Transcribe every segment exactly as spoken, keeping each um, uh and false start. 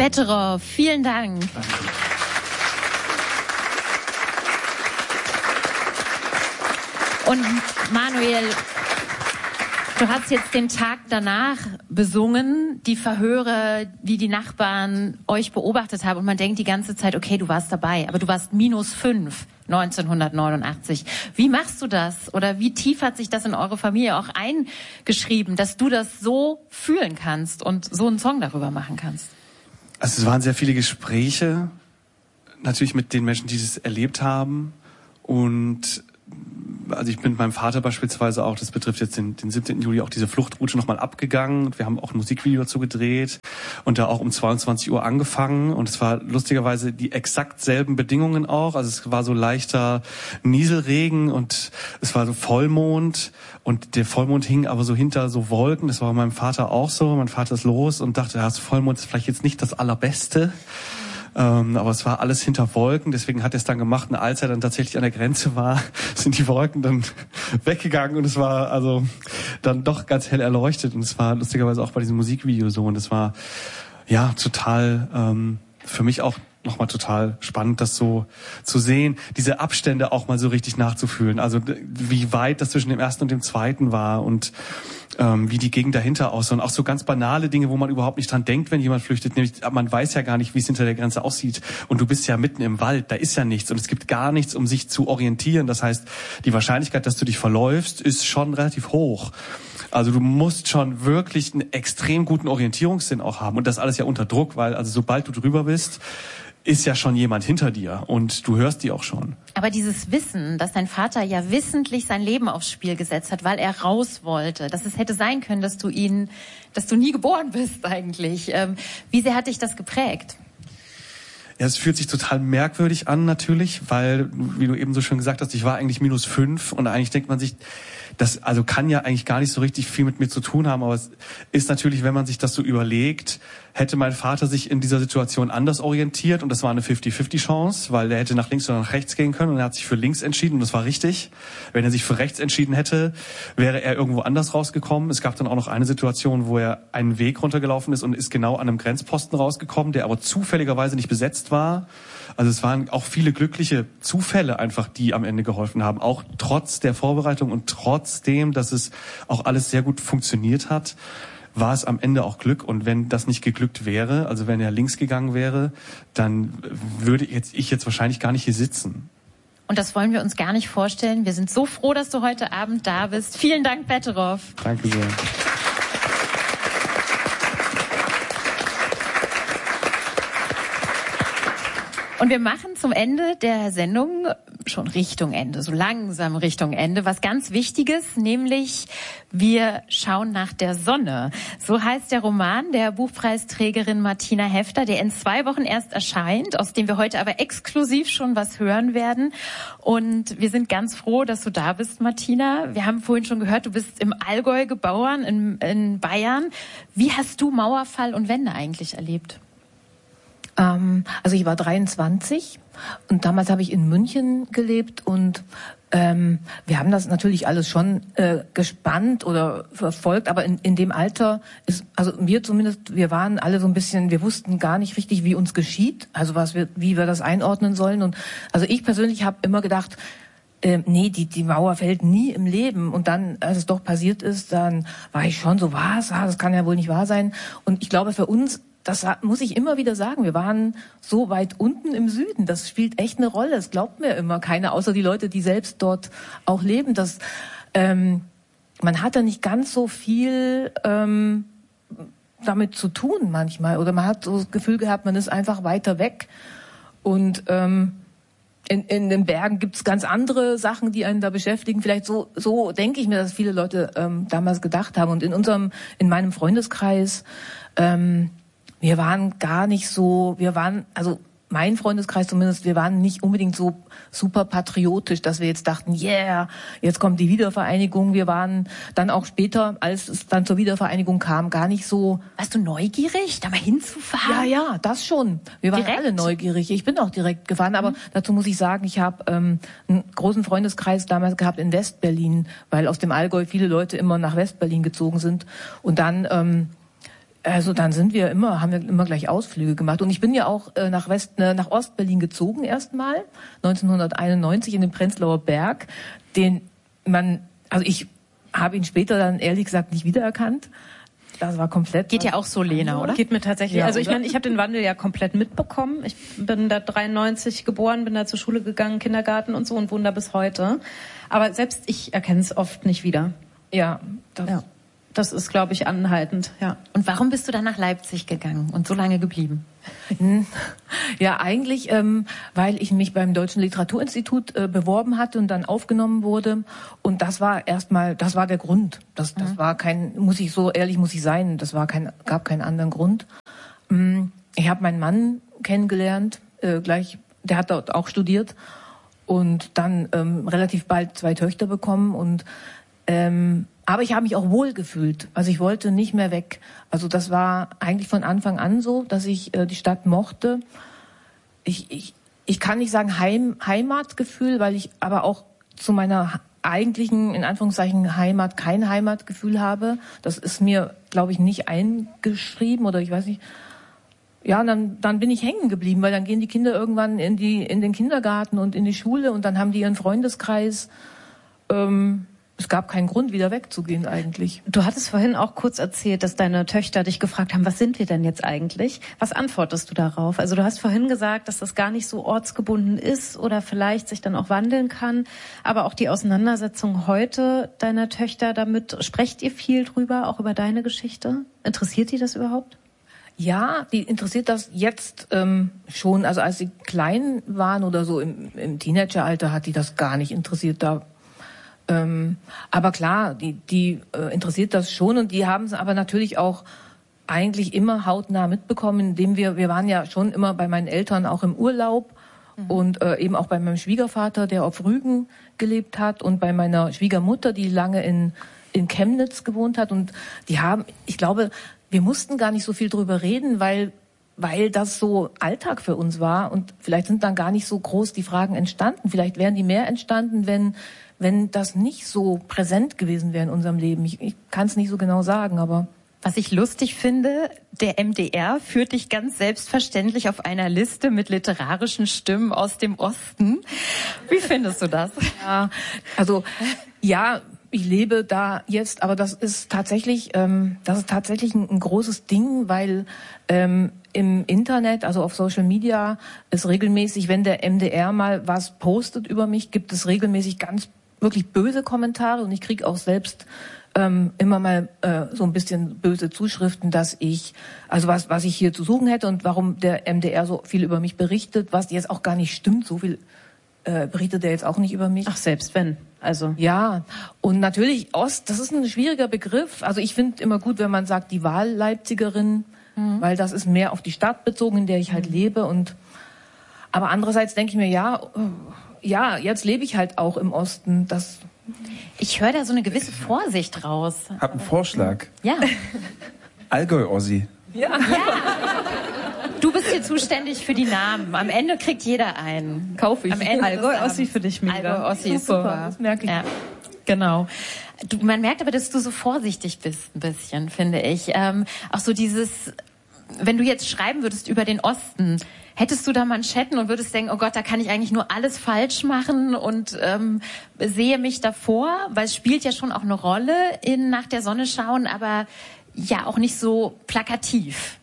Betteroff, vielen Dank. Danke. Und Manuel, du hast jetzt den Tag danach besungen, die Verhöre, wie die Nachbarn euch beobachtet haben. Und man denkt die ganze Zeit, okay, du warst dabei, aber du warst minus fünf neunzehnhundertneunundachtzig. Wie machst du das? Oder wie tief hat sich das in eure Familie auch eingeschrieben, dass du das so fühlen kannst und so einen Song darüber machen kannst? Also es waren sehr viele Gespräche, natürlich mit den Menschen, die das erlebt haben. Und also ich bin mit meinem Vater beispielsweise auch, das betrifft jetzt den, den siebzehnten Juli, auch diese Fluchtroute nochmal abgegangen. Und wir haben auch ein Musikvideo dazu gedreht und da auch um zweiundzwanzig Uhr angefangen. Und es war lustigerweise die exakt selben Bedingungen auch. Also es war so leichter Nieselregen und es war so Vollmond. Und der Vollmond hing aber so hinter so Wolken. Das war bei meinem Vater auch so. Mein Vater ist los und dachte, ja, das Vollmond ist vielleicht jetzt nicht das Allerbeste. Ähm, aber es war alles hinter Wolken, deswegen hat er es dann gemacht. Und als er dann tatsächlich an der Grenze war, sind die Wolken dann weggegangen und es war also dann doch ganz hell erleuchtet. Und es war lustigerweise auch bei diesem Musikvideo so. Und es war ja total ähm, für mich auch nochmal total spannend, das so zu sehen, diese Abstände auch mal so richtig nachzufühlen. Also wie weit das zwischen dem ersten und dem zweiten war und ähm, wie die Gegend dahinter aussah. Und auch so ganz banale Dinge, wo man überhaupt nicht dran denkt, wenn jemand flüchtet. Nämlich, man weiß ja gar nicht, wie es hinter der Grenze aussieht. Und du bist ja mitten im Wald, da ist ja nichts. Und es gibt gar nichts, um sich zu orientieren. Das heißt, die Wahrscheinlichkeit, dass du dich verläufst, ist schon relativ hoch. Also du musst schon wirklich einen extrem guten Orientierungssinn auch haben. Und das alles ja unter Druck, weil also sobald du drüber bist, ist ja schon jemand hinter dir und du hörst die auch schon. Aber dieses Wissen, dass dein Vater ja wissentlich sein Leben aufs Spiel gesetzt hat, weil er raus wollte, dass es hätte sein können, dass du ihn, dass du nie geboren bist eigentlich. Ähm, wie sehr hat dich das geprägt? Ja, es fühlt sich total merkwürdig an natürlich, weil, wie du eben so schön gesagt hast, ich war eigentlich minus fünf und eigentlich denkt man sich, das also kann ja eigentlich gar nicht so richtig viel mit mir zu tun haben, aber es ist natürlich, wenn man sich das so überlegt, hätte mein Vater sich in dieser Situation anders orientiert und das war eine fifty-fifty-Chance, weil er hätte nach links oder nach rechts gehen können und er hat sich für links entschieden und das war richtig. Wenn er sich für rechts entschieden hätte, wäre er irgendwo anders rausgekommen. Es gab dann auch noch eine Situation, wo er einen Weg runtergelaufen ist und ist genau an einem Grenzposten rausgekommen, der aber zufälligerweise nicht besetzt war. Also es waren auch viele glückliche Zufälle einfach, die am Ende geholfen haben, auch trotz der Vorbereitung und trotzdem, dass es auch alles sehr gut funktioniert hat, war es am Ende auch Glück. Und wenn das nicht geglückt wäre, also wenn er links gegangen wäre, dann würde jetzt, ich jetzt wahrscheinlich gar nicht hier sitzen. Und das wollen wir uns gar nicht vorstellen. Wir sind so froh, dass du heute Abend da bist. Vielen Dank, Betteroff. Danke sehr. Und wir machen zum Ende der Sendung, schon Richtung Ende, so langsam Richtung Ende, was ganz Wichtiges, nämlich wir schauen nach der Sonne. So heißt der Roman der Buchpreisträgerin Martina Hefter, der in zwei Wochen erst erscheint, aus dem wir heute aber exklusiv schon was hören werden. Und wir sind ganz froh, dass du da bist, Martina. Wir haben vorhin schon gehört, du bist im Allgäu geboren, in, in Bayern. Wie hast du Mauerfall und Wende eigentlich erlebt? Ähm, also ich war dreiundzwanzig und damals habe ich in München gelebt und ähm, wir haben das natürlich alles schon äh, gespannt oder verfolgt, aber in, in dem Alter ist, also wir zumindest, wir waren alle so ein bisschen, wir wussten gar nicht richtig, wie uns geschieht, also was wir, wie wir das einordnen sollen. Und also ich persönlich habe immer gedacht, äh, nee, die die Mauer fällt nie im Leben. Und dann, als es doch passiert ist, dann war ich schon so, was? Ah, das kann ja wohl nicht wahr sein. Und ich glaube, für uns, das muss ich immer wieder sagen, wir waren so weit unten im Süden, das spielt echt eine Rolle, das glaubt mir immer keiner, außer die Leute, die selbst dort auch leben. Das, ähm, man hat da nicht ganz so viel ähm, damit zu tun manchmal, oder man hat so das Gefühl gehabt, man ist einfach weiter weg und ähm, in, in den Bergen gibt's ganz andere Sachen, die einen da beschäftigen. Vielleicht so, so denke ich mir, dass viele Leute ähm, damals gedacht haben. Und in unserem, in meinem Freundeskreis, ähm, wir waren gar nicht so, wir waren, also mein Freundeskreis zumindest, wir waren nicht unbedingt so super patriotisch, dass wir jetzt dachten, yeah, jetzt kommt die Wiedervereinigung. Wir waren dann auch später, als es dann zur Wiedervereinigung kam, gar nicht so... Warst du neugierig, da mal hinzufahren? Ja, ja, das schon. Wir waren direkt? alle neugierig. Ich bin auch direkt gefahren, aber mhm. dazu muss ich sagen, ich habe ähm, einen großen Freundeskreis damals gehabt in Westberlin, weil aus dem Allgäu viele Leute immer nach Westberlin gezogen sind. Und dann... Ähm, Also dann sind wir immer, haben wir immer gleich Ausflüge gemacht. Und ich bin ja auch äh, nach West, äh, nach Ostberlin gezogen erstmal, neunzehnhunderteinundneunzig in den Prenzlauer Berg, den man, also ich habe ihn später dann ehrlich gesagt nicht wiedererkannt. Das war komplett. Geht ja auch so, Lena, oder? Geht mir tatsächlich. Ja, also ich oder? meine, ich habe den Wandel ja komplett mitbekommen. Ich bin da dreiundneunzig geboren, bin da zur Schule gegangen, Kindergarten und so und wohne da bis heute. Aber selbst ich erkenne es oft nicht wieder. Ja, das Ja. Das ist, glaube ich, anhaltend, ja. Und warum bist du dann nach Leipzig gegangen und so lange geblieben? Ja, eigentlich, ähm, weil ich mich beim Deutschen Literaturinstitut äh, beworben hatte und dann aufgenommen wurde. Und das war erstmal, das war der Grund. Das, das mhm. war kein, muss ich so ehrlich muss ich sein, das war kein, gab keinen anderen Grund. Ähm, ich habe meinen Mann kennengelernt, äh, gleich, der hat dort auch studiert und dann ähm, relativ bald zwei Töchter bekommen und ähm, aber ich habe mich auch wohl gefühlt. Also ich wollte nicht mehr weg. Also das war eigentlich von Anfang an so, dass ich äh, die Stadt mochte. Ich, ich, ich kann nicht sagen Heim, Heimatgefühl, weil ich aber auch zu meiner eigentlichen, in Anführungszeichen, Heimat kein Heimatgefühl habe. Das ist mir, glaube ich, nicht eingeschrieben oder ich weiß nicht. Ja, und dann, dann bin ich hängen geblieben, weil dann gehen die Kinder irgendwann in die, in den Kindergarten und in die Schule und dann haben die ihren Freundeskreis. Ähm, Es gab keinen Grund, wieder wegzugehen eigentlich. Du hattest vorhin auch kurz erzählt, dass deine Töchter dich gefragt haben, was sind wir denn jetzt eigentlich? Was antwortest du darauf? Also du hast vorhin gesagt, dass das gar nicht so ortsgebunden ist oder vielleicht sich dann auch wandeln kann. Aber auch die Auseinandersetzung heute deiner Töchter damit, sprecht ihr viel drüber, auch über deine Geschichte? Interessiert die das überhaupt? Ja, die interessiert das jetzt ähm, schon. Also als sie klein waren oder so im, im Teenageralter hat die das gar nicht interessiert. Da Ähm, aber klar, die, die äh, interessiert das schon und die haben es aber natürlich auch eigentlich immer hautnah mitbekommen, indem wir, wir waren ja schon immer bei meinen Eltern auch im Urlaub mhm. und äh, eben auch bei meinem Schwiegervater, der auf Rügen gelebt hat und bei meiner Schwiegermutter, die lange in, in Chemnitz gewohnt hat und die haben, ich glaube, wir mussten gar nicht so viel drüber reden, weil weil das so Alltag für uns war und vielleicht sind dann gar nicht so groß die Fragen entstanden. Vielleicht wären die mehr entstanden, wenn wenn das nicht so präsent gewesen wäre in unserem Leben. Ich, ich kann es nicht so genau sagen, aber... Was ich lustig finde, der M D R führt dich ganz selbstverständlich auf einer Liste mit literarischen Stimmen aus dem Osten. Wie findest du das? Ja, also ja, ich lebe da jetzt, aber das ist tatsächlich, ähm, das ist tatsächlich ein, ein großes Ding, weil ähm, im Internet, also auf Social Media, ist regelmäßig, wenn der M D R mal was postet über mich, gibt es regelmäßig ganz wirklich böse Kommentare und ich kriege auch selbst ähm, immer mal äh, so ein bisschen böse Zuschriften, dass ich, also was was ich hier zu suchen hätte und warum der M D R so viel über mich berichtet, was jetzt auch gar nicht stimmt, so viel äh, berichtet er jetzt auch nicht über mich. Ach, selbst wenn, also. Ja, und natürlich Ost, das ist ein schwieriger Begriff, also ich finde immer gut, wenn man sagt, die Wahlleipzigerin, mhm. weil das ist mehr auf die Stadt bezogen, in der ich halt mhm. lebe und, aber andererseits denke ich mir, ja, ja, jetzt lebe ich halt auch im Osten. Das ich höre da so eine gewisse Vorsicht raus. Hab einen Vorschlag. Ja. Allgäu-Ossi. ja. Ja. Du bist hier zuständig für die Namen. Am Ende kriegt jeder einen. Kaufe ich. Am Ende Allgäu-Ossi für dich, mega. Allgäu-Ossi ist Super, super. das merke ich. Ja. Genau. Du, man merkt aber, dass du so vorsichtig bist, ein bisschen, finde ich. Ähm, auch so dieses, wenn du jetzt schreiben würdest über den Osten, hättest du da Manschetten und würdest denken, oh Gott, da kann ich eigentlich nur alles falsch machen und ähm, sehe mich davor, weil es spielt ja schon auch eine Rolle in Nach der Sonne schauen, aber ja auch nicht so plakativ.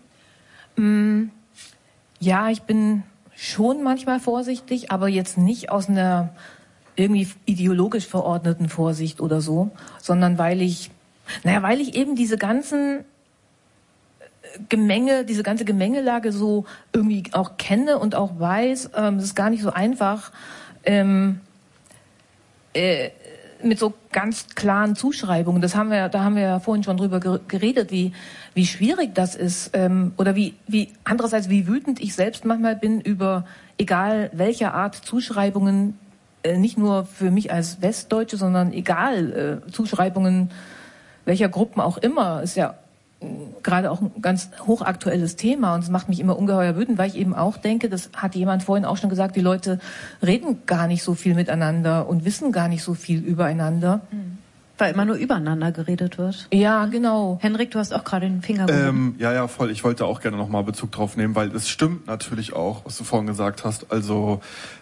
Mm, ja, ich bin schon manchmal vorsichtig, aber jetzt nicht aus einer irgendwie ideologisch verordneten Vorsicht oder so, sondern weil ich, naja, weil ich eben diese ganzen Gemenge, diese ganze Gemengelage so irgendwie auch kenne und auch weiß, ähm, es ist gar nicht so einfach, ähm, äh, mit so ganz klaren Zuschreibungen. Das haben wir, da haben wir ja vorhin schon drüber geredet, wie wie schwierig das ist, ähm, oder wie wie andererseits wie wütend ich selbst manchmal bin über egal welcher Art Zuschreibungen, äh, nicht nur für mich als Westdeutsche, sondern egal äh, Zuschreibungen welcher Gruppen auch immer, ist ja gerade auch ein ganz hochaktuelles Thema und es macht mich immer ungeheuer wütend, weil ich eben auch denke, das hat jemand vorhin auch schon gesagt, die Leute reden gar nicht so viel miteinander und wissen gar nicht so viel übereinander. Weil immer nur übereinander geredet wird. Ja, genau. Henrik, du hast auch gerade den Finger gehoben. Ähm, ja, ja, voll. Ich wollte auch gerne nochmal Bezug drauf nehmen, weil es stimmt natürlich auch, was du vorhin gesagt hast. Also,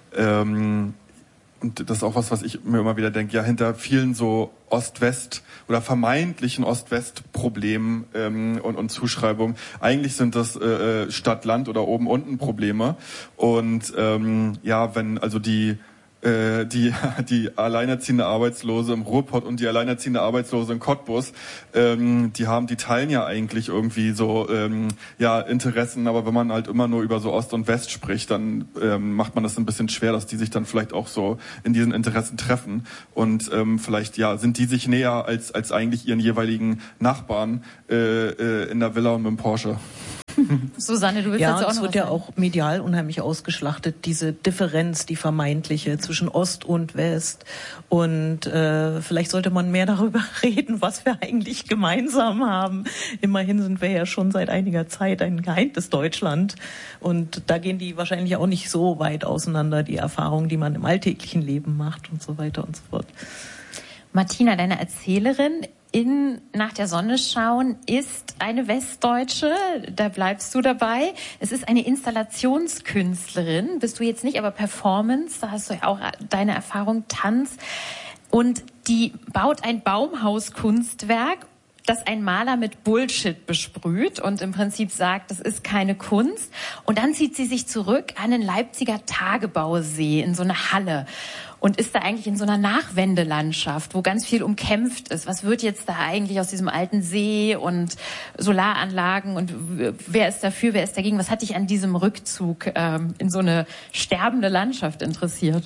ähm, und das ist auch was, was ich mir immer wieder denke, ja, hinter vielen so Ost-West oder vermeintlichen Ost-West-Problemen ähm, und, und Zuschreibungen, eigentlich sind das äh, Stadt-Land- oder Oben-Unten-Probleme. Und ähm, ja, wenn also die äh, die die alleinerziehende Arbeitslose im Ruhrpott und die alleinerziehende Arbeitslose in Cottbus, ähm, die haben, die teilen ja eigentlich irgendwie so ähm, ja Interessen, aber wenn man halt immer nur über so Ost und West spricht, dann ähm, macht man das ein bisschen schwer, dass die sich dann vielleicht auch so in diesen Interessen treffen und ähm, vielleicht ja sind die sich näher als als eigentlich ihren jeweiligen Nachbarn äh, äh, in der Villa und mit dem Porsche. Susanne, du willst ja, dazu auch es noch wird was ja sagen? auch medial unheimlich ausgeschlachtet, diese Differenz, die vermeintliche zwischen Ost und West. Und äh, vielleicht sollte man mehr darüber reden, was wir eigentlich gemeinsam haben. Immerhin sind wir ja schon seit einiger Zeit ein geeintes Deutschland. Und da gehen die wahrscheinlich auch nicht so weit auseinander, die Erfahrungen, die man im alltäglichen Leben macht und so weiter und so fort. Martina, deine Erzählerin in Nach der Sonne schauen ist eine Westdeutsche, da bleibst du dabei. Es ist eine Installationskünstlerin, bist du jetzt nicht, aber Performance, da hast du ja auch deine Erfahrung, Tanz. Und die baut ein Baumhauskunstwerk, das ein Maler mit Bullshit besprüht und im Prinzip sagt, das ist keine Kunst. Und dann zieht sie sich zurück an den Leipziger Tagebausee in so eine Halle und ist da eigentlich in so einer Nachwendelandschaft, wo ganz viel umkämpft ist. Was wird jetzt da eigentlich aus diesem alten See und Solaranlagen und wer ist dafür, wer ist dagegen? Was hat dich an diesem Rückzug ähm, in so eine sterbende Landschaft interessiert?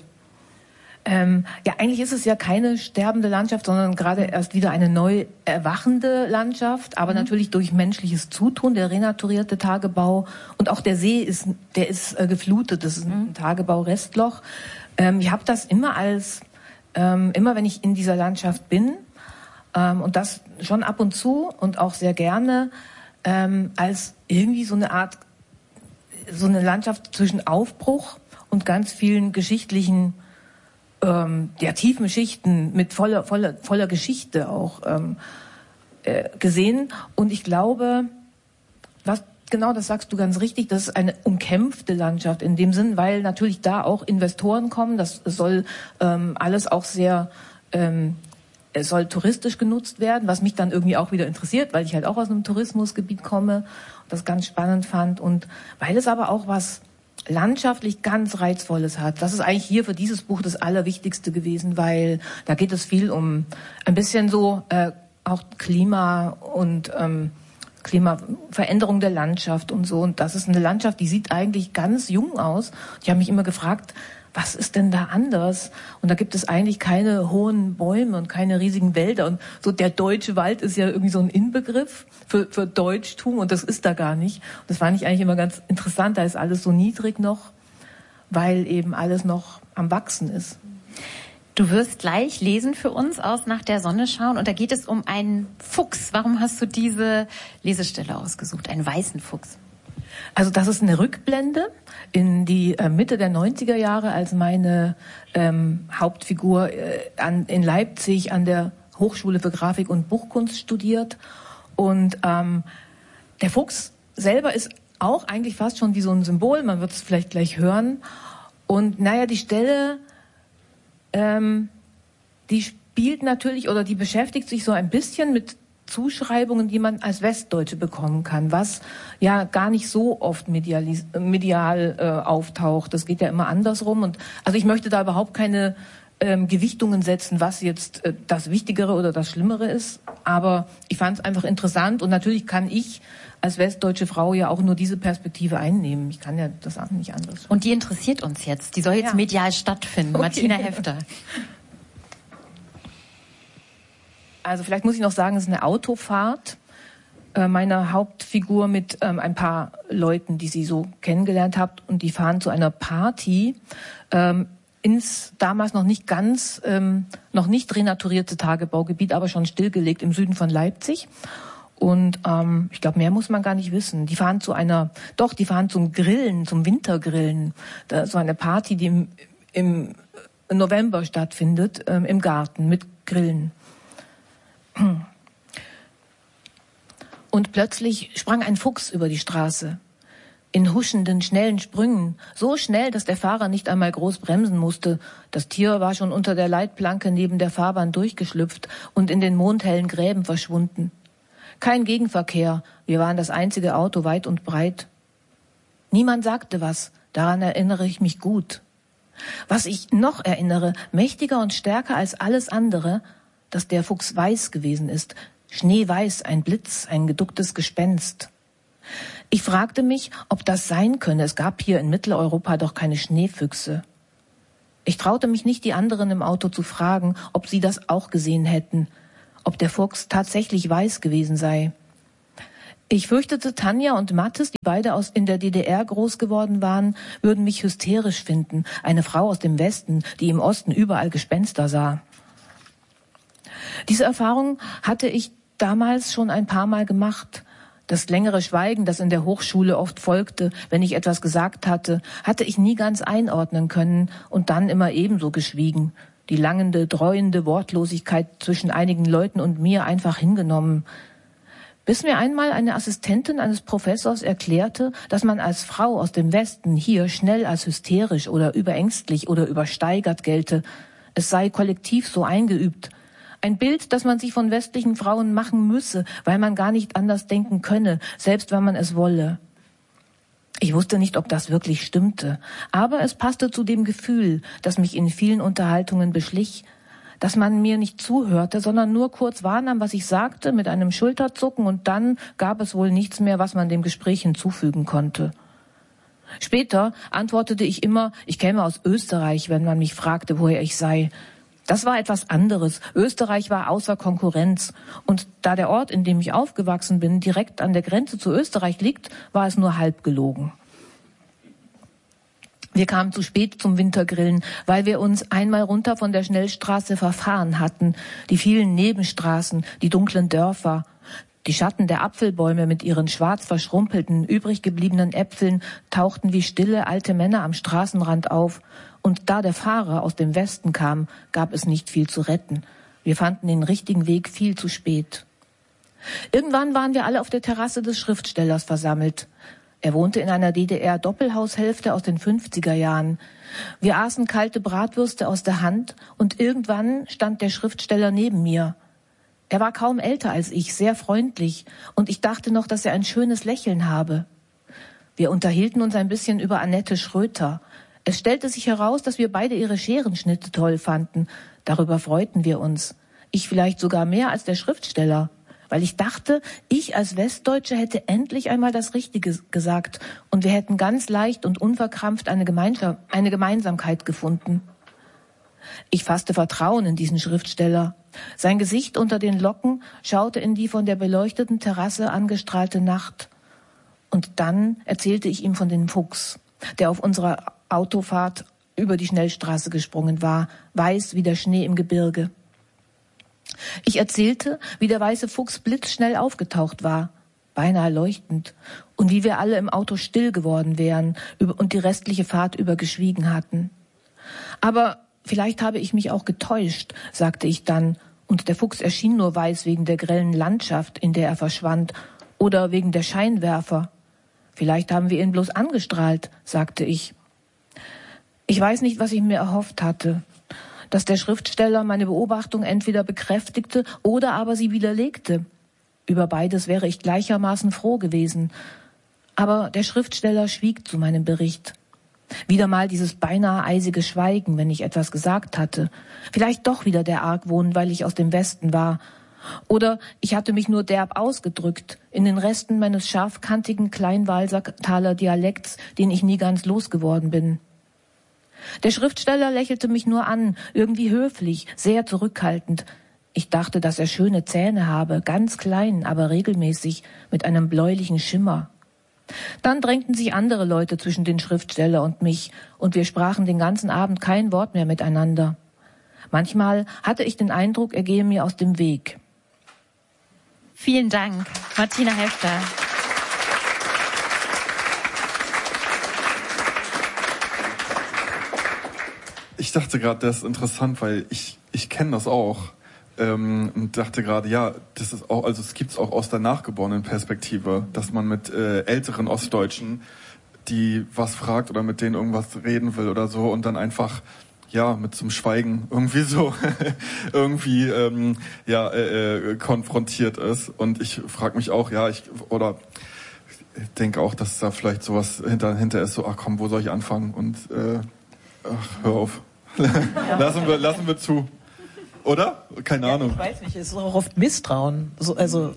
Ähm, ja, eigentlich ist es ja keine sterbende Landschaft, sondern gerade erst wieder eine neu erwachende Landschaft, aber mhm. natürlich durch menschliches Zutun, der renaturierte Tagebau und auch der See ist, der ist äh, geflutet, das ist ein mhm. Tagebau-Restloch. Ähm, ich habe das immer als, ähm, immer wenn ich in dieser Landschaft bin, ähm, und das schon ab und zu und auch sehr gerne, ähm, als irgendwie so eine Art, so eine Landschaft zwischen Aufbruch und ganz vielen geschichtlichen Ähm, ja, tiefen Schichten mit voller, voller, voller Geschichte auch ähm, äh, gesehen. Und ich glaube, was genau, das sagst du ganz richtig, das ist eine umkämpfte Landschaft in dem Sinn, weil natürlich da auch Investoren kommen. Das soll ähm, alles auch sehr, ähm, es soll touristisch genutzt werden, was mich dann irgendwie auch wieder interessiert, weil ich halt auch aus einem Tourismusgebiet komme und das ganz spannend fand. Und weil es aber auch was landschaftlich ganz Reizvolles hat. Das ist eigentlich hier für dieses Buch das Allerwichtigste gewesen, weil da geht es viel um ein bisschen so äh, auch Klima und ähm, Klimaveränderung der Landschaft und so. Und das ist eine Landschaft, die sieht eigentlich ganz jung aus. Ich habe mich immer gefragt, was ist denn da anders? Und da gibt es eigentlich keine hohen Bäume und keine riesigen Wälder. Und so der deutsche Wald ist ja irgendwie so ein Inbegriff für, für Deutschtum und das ist da gar nicht. Und das fand ich eigentlich immer ganz interessant. Da ist alles so niedrig noch, weil eben alles noch am Wachsen ist. Du wirst gleich lesen für uns aus Nach der Sonne schauen und da geht es um einen Fuchs. Warum hast du diese Lesestelle ausgesucht, einen weißen Fuchs? Also das ist eine Rückblende in die äh, Mitte der neunziger Jahre, als meine ähm, Hauptfigur äh, an, in Leipzig an der Hochschule für Grafik und Buchkunst studiert. Und ähm, der Fuchs selber ist auch eigentlich fast schon wie so ein Symbol, man wird es vielleicht gleich hören. Und naja, die Stelle, ähm, die spielt natürlich oder die beschäftigt sich so ein bisschen mit Zuschreibungen, die man als Westdeutsche bekommen kann, was ja gar nicht so oft medialis- medial äh, auftaucht. Das geht ja immer andersrum. Und also ich möchte da überhaupt keine ähm, Gewichtungen setzen, was jetzt äh, das Wichtigere oder das Schlimmere ist. Aber ich fand es einfach interessant und natürlich kann ich als westdeutsche Frau ja auch nur diese Perspektive einnehmen. Ich kann ja das auch nicht anders. Und die interessiert uns jetzt. Die soll jetzt ja medial stattfinden. Okay. Martina Hefter. Also vielleicht muss ich noch sagen, es ist eine Autofahrt äh, meiner Hauptfigur mit ähm, ein paar Leuten, die sie so kennengelernt hat. Und die fahren zu einer Party ähm, ins damals noch nicht ganz, ähm, noch nicht renaturierte Tagebaugebiet, aber schon stillgelegt im Süden von Leipzig. Und ähm, ich glaube, mehr muss man gar nicht wissen. Die fahren zu einer, doch, die fahren zum Grillen, zum Wintergrillen. Da ist so eine Party, die im, im November stattfindet, ähm, im Garten mit Grillen. Und plötzlich sprang ein Fuchs über die Straße. In huschenden, schnellen Sprüngen, so schnell, dass der Fahrer nicht einmal groß bremsen musste. Das Tier war schon unter der Leitplanke neben der Fahrbahn durchgeschlüpft und in den mondhellen Gräben verschwunden. Kein Gegenverkehr, wir waren das einzige Auto weit und breit. Niemand sagte was, daran erinnere ich mich gut. Was ich noch erinnere, mächtiger und stärker als alles andere, dass der Fuchs weiß gewesen ist, schneeweiß, ein Blitz, ein geducktes Gespenst. Ich fragte mich, ob das sein könne. Es gab hier in Mitteleuropa doch keine Schneefüchse. Ich traute mich nicht, die anderen im Auto zu fragen, ob sie das auch gesehen hätten, ob der Fuchs tatsächlich weiß gewesen sei. Ich fürchtete, Tanja und Mathis, die beide aus in der D D R groß geworden waren, würden mich hysterisch finden. Eine Frau aus dem Westen, die im Osten überall Gespenster sah. Diese Erfahrung hatte ich damals schon ein paar Mal gemacht. Das längere Schweigen, das in der Hochschule oft folgte, wenn ich etwas gesagt hatte, hatte ich nie ganz einordnen können und dann immer ebenso geschwiegen. Die langende, dreuende Wortlosigkeit zwischen einigen Leuten und mir einfach hingenommen. Bis mir einmal eine Assistentin eines Professors erklärte, dass man als Frau aus dem Westen hier schnell als hysterisch oder überängstlich oder übersteigert gelte. Es sei kollektiv so eingeübt. Ein Bild, das man sich von westlichen Frauen machen müsse, weil man gar nicht anders denken könne, selbst wenn man es wolle. Ich wusste nicht, ob das wirklich stimmte, aber es passte zu dem Gefühl, das mich in vielen Unterhaltungen beschlich, dass man mir nicht zuhörte, sondern nur kurz wahrnahm, was ich sagte, mit einem Schulterzucken, und dann gab es wohl nichts mehr, was man dem Gespräch hinzufügen konnte. Später antwortete ich immer, ich käme aus Österreich, wenn man mich fragte, woher ich sei. Das war etwas anderes. Österreich war außer Konkurrenz. Und da der Ort, in dem ich aufgewachsen bin, direkt an der Grenze zu Österreich liegt, war es nur halb gelogen. Wir kamen zu spät zum Wintergrillen, weil wir uns einmal runter von der Schnellstraße verfahren hatten. Die vielen Nebenstraßen, die dunklen Dörfer, die Schatten der Apfelbäume mit ihren schwarz verschrumpelten, übrig gebliebenen Äpfeln tauchten wie stille alte Männer am Straßenrand auf. Und da der Fahrer aus dem Westen kam, gab es nicht viel zu retten. Wir fanden den richtigen Weg viel zu spät. Irgendwann waren wir alle auf der Terrasse des Schriftstellers versammelt. Er wohnte in einer D D R-Doppelhaushälfte aus den fünfziger Jahren. Wir aßen kalte Bratwürste aus der Hand und irgendwann stand der Schriftsteller neben mir. Er war kaum älter als ich, sehr freundlich, und ich dachte noch, dass er ein schönes Lächeln habe. Wir unterhielten uns ein bisschen über Annette Schröter. Es stellte sich heraus, dass wir beide ihre Scherenschnitte toll fanden. Darüber freuten wir uns. Ich vielleicht sogar mehr als der Schriftsteller, weil ich dachte, ich als Westdeutsche hätte endlich einmal das Richtige gesagt und wir hätten ganz leicht und unverkrampft eine, Gemeinschaft, eine Gemeinsamkeit gefunden. Ich fasste Vertrauen in diesen Schriftsteller. Sein Gesicht unter den Locken schaute in die von der beleuchteten Terrasse angestrahlte Nacht. Und dann erzählte ich ihm von dem Fuchs, der auf unserer Autofahrt über die Schnellstraße gesprungen war, weiß wie der Schnee im Gebirge. Ich erzählte, wie der weiße Fuchs blitzschnell aufgetaucht war, beinahe leuchtend, und wie wir alle im Auto still geworden wären und die restliche Fahrt über geschwiegen hatten. Aber vielleicht habe ich mich auch getäuscht, sagte ich dann, und der Fuchs erschien nur weiß wegen der grellen Landschaft, in der er verschwand, oder wegen der Scheinwerfer. Vielleicht haben wir ihn bloß angestrahlt, sagte ich. Ich weiß nicht, was ich mir erhofft hatte, dass der Schriftsteller meine Beobachtung entweder bekräftigte oder aber sie widerlegte. Über beides wäre ich gleichermaßen froh gewesen. Aber der Schriftsteller schwieg zu meinem Bericht. Wieder mal dieses beinahe eisige Schweigen, wenn ich etwas gesagt hatte. Vielleicht doch wieder der Argwohn, weil ich aus dem Westen war. Oder ich hatte mich nur derb ausgedrückt, in den Resten meines scharfkantigen Kleinwalsertaler Dialekts, den ich nie ganz losgeworden bin. Der Schriftsteller lächelte mich nur an, irgendwie höflich, sehr zurückhaltend. Ich dachte, dass er schöne Zähne habe, ganz klein, aber regelmäßig, mit einem bläulichen Schimmer. Dann drängten sich andere Leute zwischen den Schriftsteller und mich, und wir sprachen den ganzen Abend kein Wort mehr miteinander. Manchmal hatte ich den Eindruck, er gehe mir aus dem Weg. Vielen Dank, Martina Hefter. Ich dachte gerade, das ist interessant, weil ich, ich kenne das auch. Ähm, und dachte gerade, ja, das ist auch, also es gibt's auch aus der nachgeborenen Perspektive, dass man mit äh, älteren Ostdeutschen, die was fragt oder mit denen irgendwas reden will oder so und dann einfach ja mit zum Schweigen irgendwie so irgendwie ähm, ja äh, äh, konfrontiert ist. Und ich frage mich auch, ja, ich oder ich denke auch, dass da vielleicht sowas hinter hinter ist, so ach komm, wo soll ich anfangen? Und äh, ach, hör auf. lassen wir lassen wir zu. Oder? Keine ja, Ahnung. Ich weiß nicht, es ist auch oft Misstrauen, so, also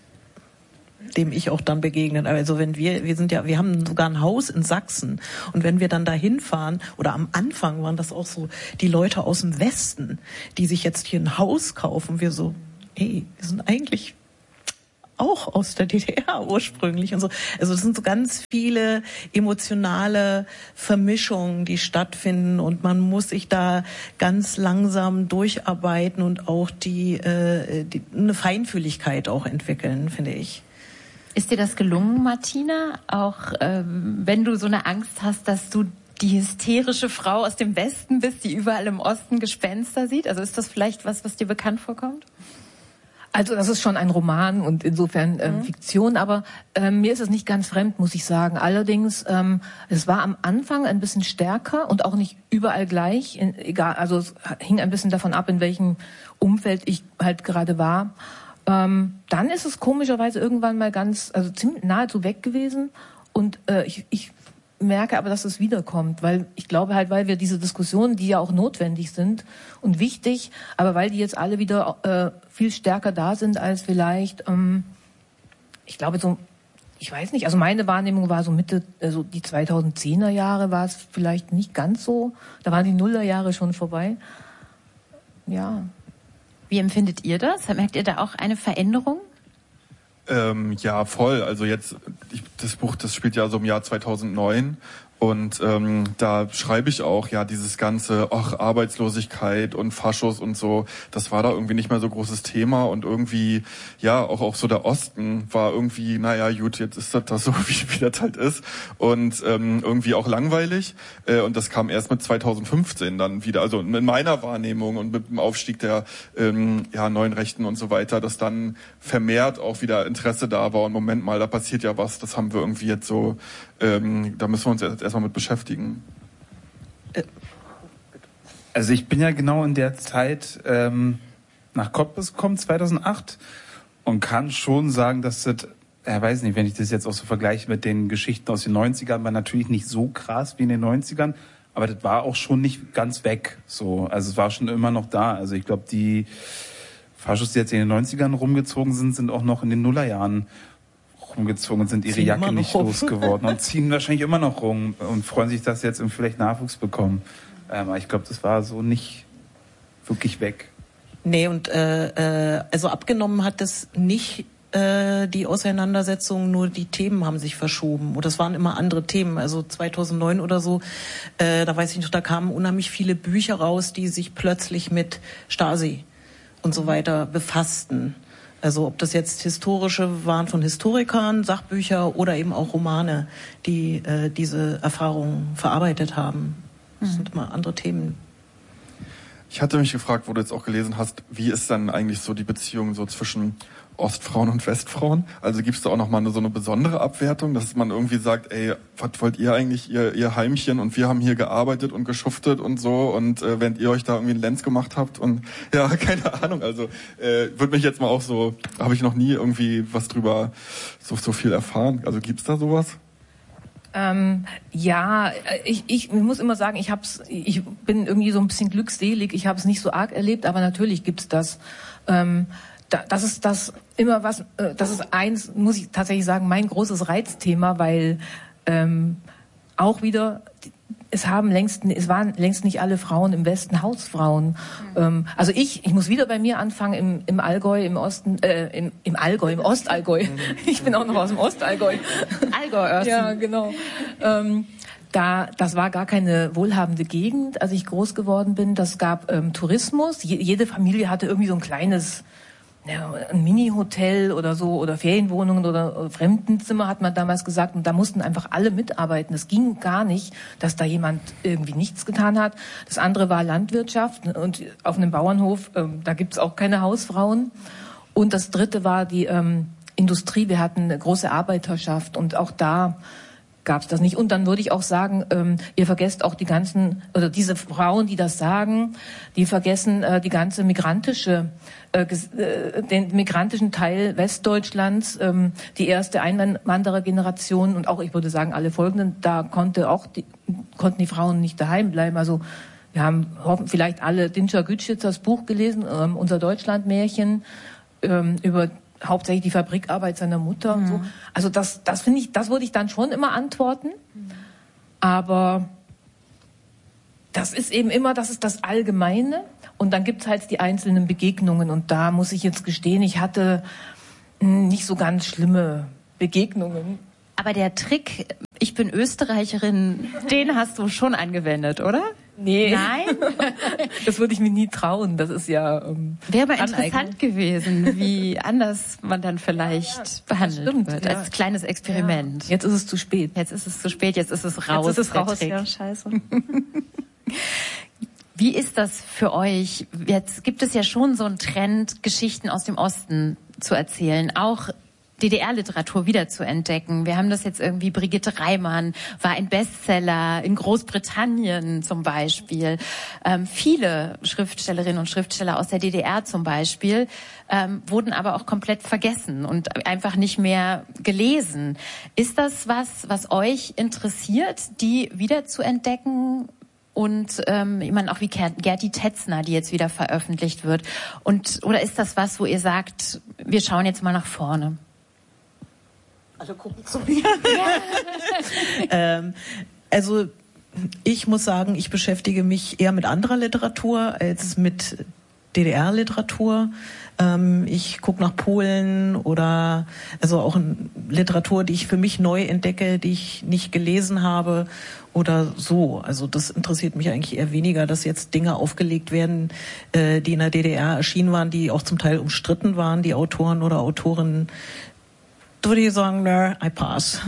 dem ich auch dann begegnen. Also wenn wir, wir sind ja, wir haben sogar ein Haus in Sachsen und wenn wir dann da hinfahren, oder am Anfang waren das auch so die Leute aus dem Westen, die sich jetzt hier ein Haus kaufen, wir so, ey, wir sind eigentlich auch aus der D D R ursprünglich und so. Also es sind so ganz viele emotionale Vermischungen, die stattfinden und man muss sich da ganz langsam durcharbeiten und auch die, äh, die eine Feinfühligkeit auch entwickeln, finde ich. Ist dir das gelungen, Martina? Auch ähm, wenn du so eine Angst hast, dass du die hysterische Frau aus dem Westen bist, die überall im Osten Gespenster sieht? Also ist das vielleicht was, was dir bekannt vorkommt? Also das ist schon ein Roman und insofern ähm, mhm. Fiktion, aber ähm, mir ist es nicht ganz fremd, muss ich sagen. Allerdings, ähm, es war am Anfang ein bisschen stärker und auch nicht überall gleich. In, egal, also es hing ein bisschen davon ab, in welchem Umfeld ich halt gerade war. Ähm, dann ist es komischerweise irgendwann mal ganz, also ziemlich nahezu weg gewesen und äh, ich, ich merke aber, dass es wiederkommt, weil ich glaube halt, weil wir diese Diskussionen, die ja auch notwendig sind und wichtig, aber weil die jetzt alle wieder äh, viel stärker da sind als vielleicht, ähm, ich glaube so, ich weiß nicht, also meine Wahrnehmung war so Mitte, also die zweitausendzehner Jahre war es vielleicht nicht ganz so, da waren die Nullerjahre schon vorbei. Ja. Wie empfindet ihr das? Merkt ihr da auch eine Veränderung? Ähm, ja, voll. Also jetzt, ich, das Buch, das spielt ja so im Jahr zweitausendneun und ähm, da schreibe ich auch, ja, dieses ganze, ach, Arbeitslosigkeit und Faschos und so, das war da irgendwie nicht mehr so großes Thema und irgendwie, ja, auch auch so der Osten war irgendwie, naja, gut, jetzt ist das, das so, wie, wie das halt ist und ähm, irgendwie auch langweilig äh, und das kam erst mit zweitausendfünfzehn dann wieder, also in meiner Wahrnehmung und mit dem Aufstieg der ähm, ja, neuen Rechten und so weiter, dass dann vermehrt auch wieder Interesse da war und Moment mal, da passiert ja was, das haben wir irgendwie jetzt so, ähm, da müssen wir uns jetzt erstmal mit beschäftigen. Also ich bin ja genau in der Zeit ähm, nach Cottbus gekommen, zweitausendacht, und kann schon sagen, dass das, ich weiß nicht, wenn ich das jetzt auch so vergleiche mit den Geschichten aus den neunzigern, war natürlich nicht so krass wie in den neunzigern, aber das war auch schon nicht ganz weg. So, also es war schon immer noch da. Also ich glaube, die Faschos, die jetzt in den neunzigern rumgezogen sind, sind auch noch in den Nullerjahren rumgezogen und sind ihre ziehen Jacke nicht rum. losgeworden und ziehen wahrscheinlich immer noch rum und freuen sich, dass sie jetzt vielleicht Nachwuchs bekommen. Ähm, aber ich glaube, das war so nicht wirklich weg. Nee, und äh, äh, also abgenommen hat das nicht äh, die Auseinandersetzung, nur die Themen haben sich verschoben. Und das waren immer andere Themen. Also zweitausendneun oder so, äh, da weiß ich noch, da kamen unheimlich viele Bücher raus, die sich plötzlich mit Stasi und so weiter befassten. Also ob das jetzt historische waren von Historikern, Sachbücher oder eben auch Romane, die äh, diese Erfahrungen verarbeitet haben. Das mhm. sind immer andere Themen. Ich hatte mich gefragt, wo du jetzt auch gelesen hast, wie ist dann eigentlich so die Beziehung so zwischen Ostfrauen und Westfrauen? Also gibt es da auch nochmal eine, so eine besondere Abwertung, dass man irgendwie sagt, ey, was wollt ihr eigentlich, ihr, ihr Heimchen, und wir haben hier gearbeitet und geschuftet und so, und äh, während ihr euch da irgendwie einen Lenz gemacht habt und ja, keine Ahnung, also äh, würde mich jetzt mal auch so, habe ich noch nie irgendwie was drüber so, so viel erfahren. Also gibt's da sowas? Ähm, ja, ich, ich muss immer sagen, ich hab's, ich bin irgendwie so ein bisschen glückselig, ich habe es nicht so arg erlebt, aber natürlich gibt's das. Ähm, da, das ist das immer was, äh, das ist eins, muss ich tatsächlich sagen, mein großes Reizthema, weil ähm, auch wieder, es haben längst, es waren längst nicht alle Frauen im Westen Hausfrauen. Mhm. Ähm, also ich, ich muss wieder bei mir anfangen im, im Allgäu, im Osten, äh, im, im Allgäu, im Ostallgäu. Ich bin auch noch aus dem Ostallgäu. Allgäu, Osten. Ja, genau. Ähm, Da, das war gar keine wohlhabende Gegend, als ich groß geworden bin. Das gab ähm, Tourismus. Je, jede Familie hatte irgendwie so ein kleines, ja, ein Mini-Hotel oder so oder Ferienwohnungen oder Fremdenzimmer hat man damals gesagt und da mussten einfach alle mitarbeiten. Es ging gar nicht, dass da jemand irgendwie nichts getan hat. Das andere war Landwirtschaft und auf einem Bauernhof, ähm, da gibt's auch keine Hausfrauen. Und das dritte war die ähm, Industrie. Wir hatten eine große Arbeiterschaft und auch da gab's das nicht. Und dann würde ich auch sagen, ähm, ihr vergesst auch die ganzen, oder diese Frauen, die das sagen, die vergessen äh, die ganze migrantische, äh, den migrantischen Teil Westdeutschlands, ähm, die erste Einwanderergeneration und auch, ich würde sagen, alle folgenden, da konnte auch die, konnten die Frauen nicht daheim bleiben. Also wir haben hoffen, vielleicht alle Dinscher Gütschitzers Buch gelesen, ähm, unser Deutschlandmärchen, ähm, über hauptsächlich die Fabrikarbeit seiner Mutter mhm. und so. Also das, das finde ich, das würde ich dann schon immer antworten. Mhm. Aber das ist eben immer, das ist das Allgemeine. Und dann gibt's halt die einzelnen Begegnungen. Und da muss ich jetzt gestehen, ich hatte nicht so ganz schlimme Begegnungen. Aber der Trick, ich bin Österreicherin, den hast du schon angewendet, oder? Nee. Nein? Das würde ich mir nie trauen. Das ist ja ähm, wäre aber interessant gewesen, wie anders man dann vielleicht ja, ja, behandelt stimmt, wird. Ja. Als kleines Experiment. Ja. Jetzt ist es zu spät. Jetzt ist es zu spät, jetzt ist es raus. Jetzt ist es raus, ja, scheiße. Wie ist das für euch? Jetzt gibt es ja schon so einen Trend, Geschichten aus dem Osten zu erzählen. Auch D D R-Literatur wieder zu entdecken. Wir haben das jetzt irgendwie, Brigitte Reimann war ein Bestseller in Großbritannien zum Beispiel. Ähm, viele Schriftstellerinnen und Schriftsteller aus der D D R zum Beispiel ähm, wurden aber auch komplett vergessen und einfach nicht mehr gelesen. Ist das was, was euch interessiert, die wieder zu entdecken? Und ähm, ich meine auch wie Gerti Tetzner, die jetzt wieder veröffentlicht wird. Und oder ist das was, wo ihr sagt, wir schauen jetzt mal nach vorne? Alle gucken zu mir. ähm, also ich muss sagen, ich beschäftige mich eher mit anderer Literatur als mit D D R-Literatur. Ähm, ich gucke nach Polen oder also auch in Literatur, die ich für mich neu entdecke, die ich nicht gelesen habe oder so. Also das interessiert mich eigentlich eher weniger, dass jetzt Dinge aufgelegt werden, äh, die in der D D R erschienen waren, die auch zum Teil umstritten waren, die Autoren oder Autorinnen. Würde ich sagen, no, I pass.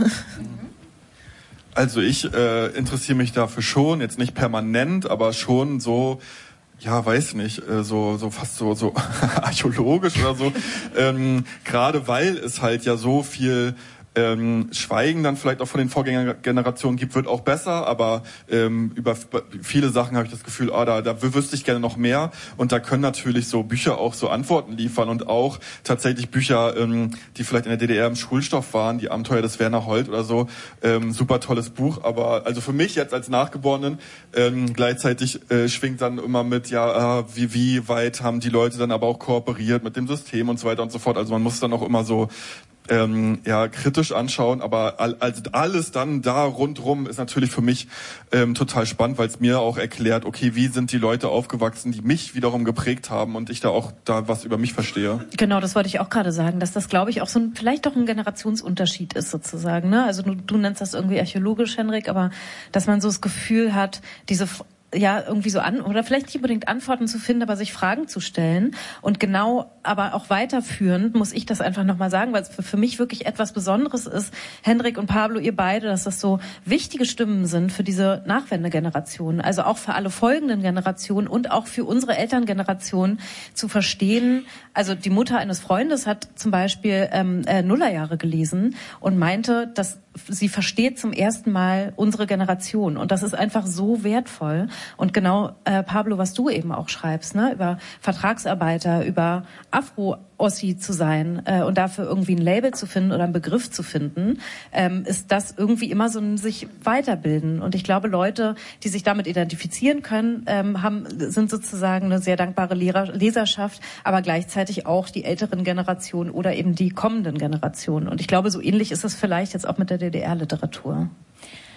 Also ich äh, interessiere mich dafür schon, jetzt nicht permanent, aber schon so, ja, weiß nicht, äh, so so fast so so archäologisch oder so. ähm, gerade weil es halt ja so viel ähm, Schweigen dann vielleicht auch von den Vorgängergenerationen gibt, wird auch besser, aber ähm, über viele Sachen habe ich das Gefühl, ah, da, da wüsste ich gerne noch mehr und da können natürlich so Bücher auch so Antworten liefern und auch tatsächlich Bücher, ähm, die vielleicht in der D D R im Schulstoff waren, die Abenteuer des Werner Holt oder so, ähm, super tolles Buch, aber also für mich jetzt als Nachgeborenen ähm, gleichzeitig äh, schwingt dann immer mit, ja, äh, wie, wie weit haben die Leute dann aber auch kooperiert mit dem System und so weiter und so fort, also man muss dann auch immer so Ähm, ja, kritisch anschauen, aber all, also alles dann da rundrum ist natürlich für mich ähm, total spannend, weil es mir auch erklärt, okay, wie sind die Leute aufgewachsen, die mich wiederum geprägt haben und ich da auch da was über mich verstehe. Genau, das wollte ich auch gerade sagen, dass das, glaube ich, auch so ein, vielleicht doch ein Generationsunterschied ist sozusagen, ne? Also du, du nennst das irgendwie archäologisch, Henrik, aber dass man so das Gefühl hat, diese ja, irgendwie so an, oder vielleicht nicht unbedingt Antworten zu finden, aber sich Fragen zu stellen. Und genau, aber auch weiterführend muss ich das einfach nochmal sagen, weil es für, für mich wirklich etwas Besonderes ist, Henrik und Pablo, ihr beide, dass das so wichtige Stimmen sind für diese Nachwendegeneration, also auch für alle folgenden Generationen und auch für unsere Elterngeneration zu verstehen. Also die Mutter eines Freundes hat zum Beispiel ähm, äh, Nullerjahre gelesen und meinte, dass sie versteht zum ersten Mal unsere Generation und das ist einfach so wertvoll. Und genau, äh, Pablo, was du eben auch schreibst, ne, über Vertragsarbeiter, über Afro-Ossi zu sein äh, und dafür irgendwie ein Label zu finden oder einen Begriff zu finden, ähm, ist das irgendwie immer so ein sich weiterbilden. Und ich glaube, Leute, die sich damit identifizieren können, ähm, haben, sind sozusagen eine sehr dankbare Lehrer, Leserschaft, aber gleichzeitig auch die älteren Generationen oder eben die kommenden Generationen. Und ich glaube, so ähnlich ist es vielleicht jetzt auch mit der D D R-Literatur.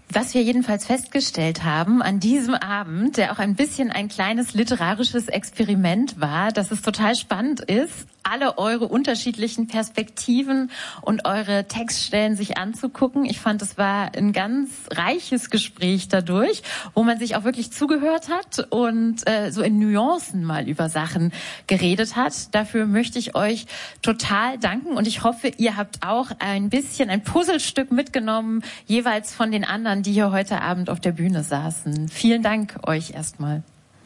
Was wir jedenfalls festgestellt haben an diesem Abend, der auch ein bisschen ein kleines literarisches Experiment war, dass es total spannend ist, alle eure unterschiedlichen Perspektiven und eure Textstellen sich anzugucken. Ich fand, es war ein ganz reiches Gespräch dadurch, wo man sich auch wirklich zugehört hat und äh, so in Nuancen mal über Sachen geredet hat. Dafür möchte ich euch total danken und ich hoffe, ihr habt auch ein bisschen ein Puzzlestück mitgenommen, jeweils von den anderen, die hier heute Abend auf der Bühne saßen. Vielen Dank euch erstmal.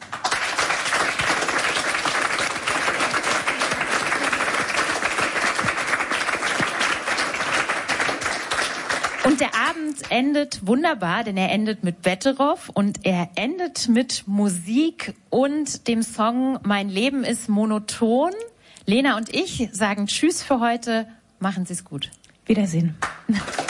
Und der Abend endet wunderbar, denn er endet mit Betteroff und er endet mit Musik und dem Song Mein Leben ist monoton. Lena und ich sagen Tschüss für heute. Machen Sie es gut. Wiedersehen.